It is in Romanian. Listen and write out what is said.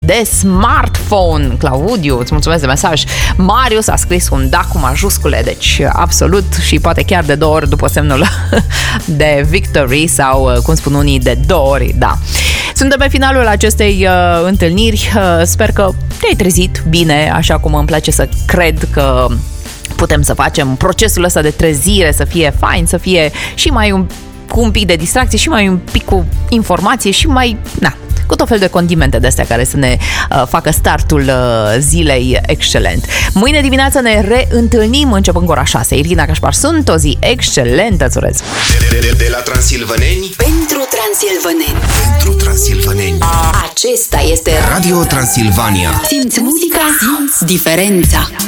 de smartphone. Claudiu, îți mulțumesc de mesaj. Marius a scris un da cu majuscule, deci absolut și poate chiar de 2 ori după semnul de victory sau, cum spun unii, de 2 ori, da. Suntem pe finalul acestei întâlniri. Sper că te-ai trezit bine, așa cum îmi place să cred că putem să facem procesul ăsta de trezire să fie fain, să fie și mai cu un pic de distracție și mai un pic cu informație și mai, cu tot fel de condimente de astea care să ne facă startul zilei excelent. Mâine dimineață ne reîntâlnim începând cu ora 6. Irina Cașpar sunt, o zi excelentă, îți urez! De la transilvaneni pentru transilvaneni. Pentru transilvaneni. Acesta este Radio Transilvania. Simți muzica, simți diferența.